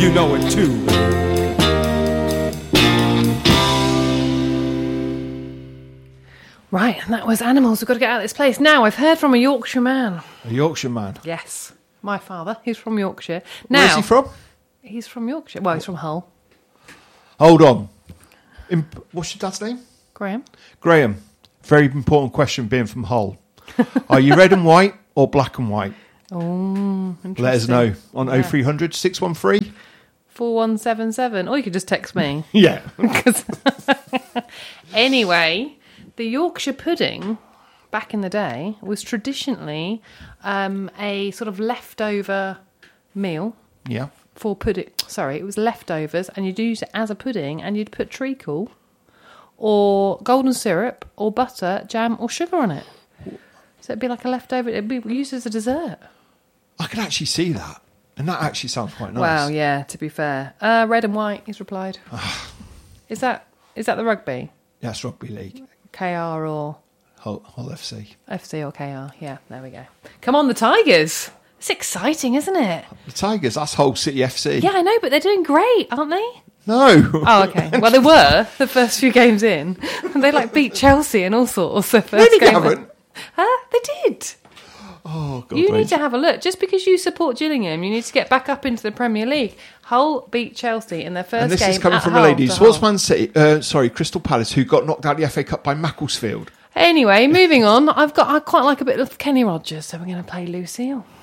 You know it too. Right, and that was Animals. We've got to get out of this place. Now, I've heard from a Yorkshire man. A Yorkshire man. Yes. My father. He's from Yorkshire. Now, Where's he from? He's from Yorkshire. Well, he's from Hull. Hold on. What's your dad's name? Graham. Graham. Very important question being from Hull. Are you red and white or black and white? Oh, interesting. Let us know on 0300 613. 4177. Or you could just text me. Yeah. Anyway, the Yorkshire pudding back in the day was traditionally a sort of leftover meal Yeah. for pudding. Sorry, it was leftovers, and you'd use it as a pudding, and you'd put treacle or golden syrup or butter, jam or sugar on it. So it'd be like a leftover. It'd be used as a dessert. I can actually see that. And that actually sounds quite nice. Wow, yeah, to be fair. Red and white, he's replied. Is that the rugby? Yes, rugby league. KR or... Hull FC. FC or KR, yeah, there we go. Come on, the Tigers. It's exciting, isn't it? The Tigers, that's Hull City FC. Yeah, I know, but they're doing great, aren't they? No. Oh, okay. Well, they were the first few games in. They beat Chelsea and all sorts. The first Really game haven't? They did. Oh, God. You need to have a look. Just because you support Gillingham, you need to get back up into the Premier League. Hull beat Chelsea in their first game. And this is coming at from Hull a lady. to What's Hull. Man City? Crystal Palace, who got knocked out of the FA Cup by Macclesfield. Anyway, moving on. I quite like a bit of Kenny Rogers, so we're going to play Lucille.